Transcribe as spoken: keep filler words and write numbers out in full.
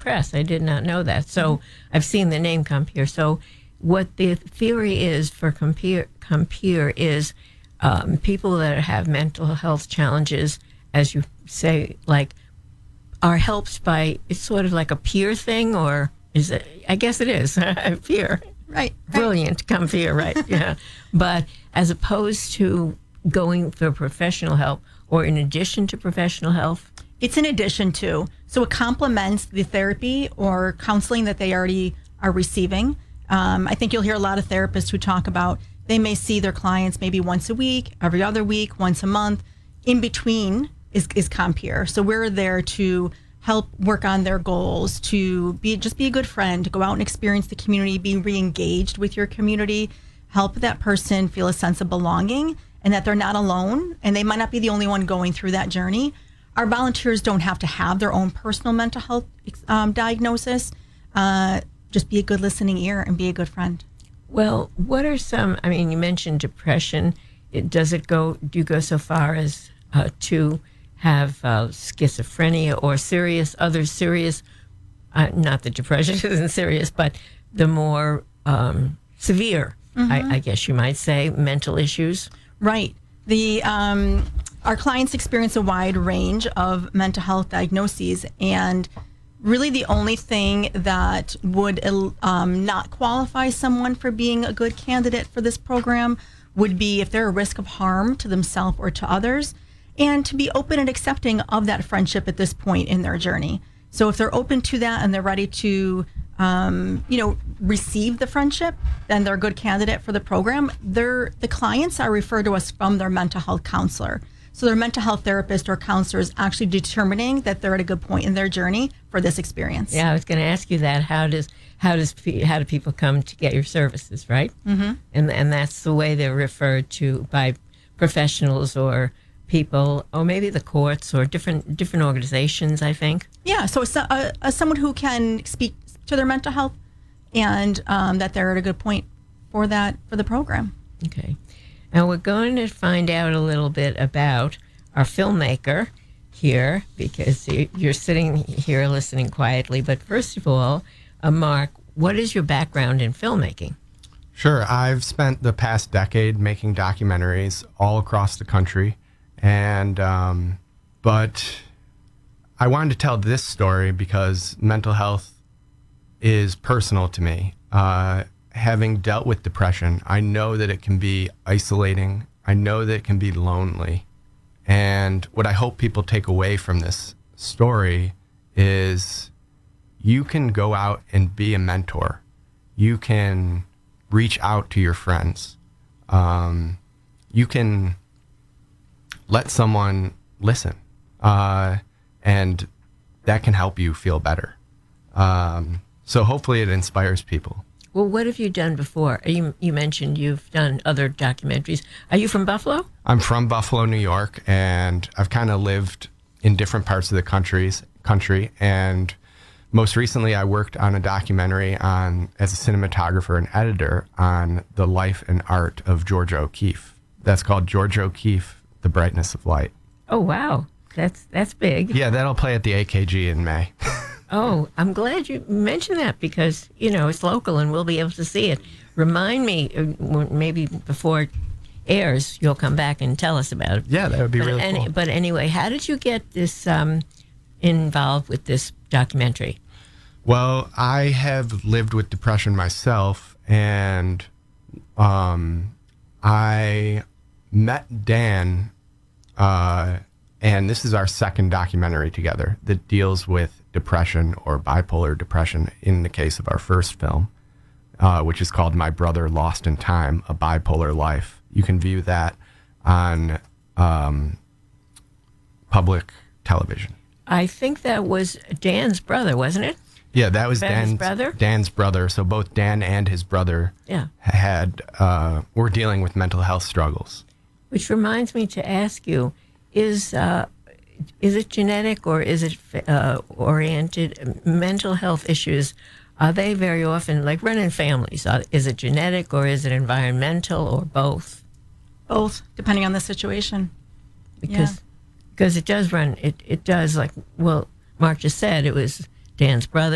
depressed. I did not know that. So mm-hmm. I've seen the name Compeer. So what the theory is for Compeer, Compeer is um, people that have mental health challenges, as you say, like, are helped by, it's sort of like a peer thing, or is it, I guess it is, a peer. Right. Brilliant, Compeer, right, yeah. But as opposed to going for professional help, or in addition to professional help? It's in addition to. So it complements the therapy or counseling that they already are receiving. Um, I think you'll hear a lot of therapists who talk about they may see their clients maybe once a week, every other week, once a month. In between is, is Compeer. So we're there to help work on their goals, to be just be a good friend, to go out and experience the community, be re-engaged with your community, help that person feel a sense of belonging and that they're not alone, and they might not be the only one going through that journey. Our volunteers don't have to have their own personal mental health um, diagnosis. Uh, just be a good listening ear and be a good friend. Well, what are some, I mean, you mentioned depression. It, does it go, do you go so far as uh, to have uh, schizophrenia or serious, other serious, uh, not that depression isn't serious, but the more um, severe, mm-hmm. I, I guess you might say, mental issues? Right. The um, our clients experience a wide range of mental health diagnoses, and really the only thing that would um, not qualify someone for being a good candidate for this program would be if they're a risk of harm to themselves or to others, and to be open and accepting of that friendship at this point in their journey. So if they're open to that and they're ready to, um, you know, receive the friendship, then they're a good candidate for the program. They're, the clients are referred to us from their mental health counselor. So their mental health therapist or counselor is actually determining that they're at a good point in their journey for this experience. Yeah, I was going to ask you that. How does how does how do people come to get your services, right? Mm-hmm. And and that's the way they're referred to by professionals or people, or maybe the courts or different different organizations, I think. Yeah, so it's a, a, someone who can speak to their mental health and um, that they're at a good point for that, for the program. Okay. Now we're going to find out a little bit about our filmmaker here, because you're sitting here listening quietly. But first of all, uh, Mark, what is your background in filmmaking? Sure. I've spent the past decade making documentaries all across the country. And, um, but I wanted to tell this story because mental health is personal to me. Uh, having dealt with depression, I know that it can be isolating. I know that it can be lonely. And what I hope people take away from this story is you can go out and be a mentor. You can reach out to your friends. Um, you can let someone listen, uh, and that can help you feel better. Um, so hopefully it inspires people. Well, what have you done before? You, you mentioned you've done other documentaries. Are you from Buffalo? I'm from Buffalo, New York, and I've kind of lived in different parts of the countries, country. And most recently, I worked on a documentary on as a cinematographer and editor on the life and art of Georgia O'Keeffe. That's called Georgia O'Keeffe, The Brightness of Light. Oh, wow. That's that's big. Yeah, that'll play at the A K G in May. Oh, I'm glad you mentioned that because, you know, it's local and we'll be able to see it. Remind me, uh, maybe before it airs, you'll come back and tell us about it. Yeah, that would be but really any, cool. But anyway, how did you get this um, involved with this documentary? Well, I have lived with depression myself, and um, I met Dan, uh, and this is our second documentary together that deals with depression or bipolar depression in the case of our first film, uh, which is called My Brother Lost in Time, A Bipolar Life. You can view that on um, public television. I think that was Dan's brother, wasn't it? Yeah, that was Dan's Dan's brother? Dan's brother. So both Dan and his brother yeah. had uh, were dealing with mental health struggles. Which reminds me to ask you, is uh, is it genetic or is it uh, oriented? Mental health issues, are they very often, like run in families? Are, is it genetic or is it environmental or both? Both, depending on the situation. Because yeah. because it does run, it, it does, like, well, Mark just said, it was Dan's brother.